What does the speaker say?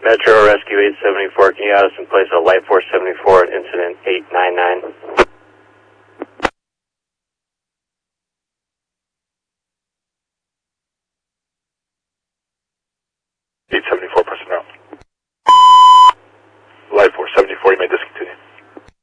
Metro Rescue 874, can you add us in place of Light Force 74